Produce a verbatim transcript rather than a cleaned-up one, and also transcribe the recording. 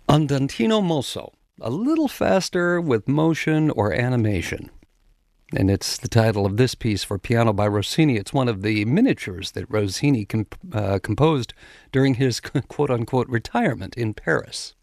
Andantino Mosso, a little faster with motion or animation. And it's the title of this piece for piano by Rossini. It's one of the miniatures that Rossini comp- uh, composed during his quote-unquote retirement in Paris.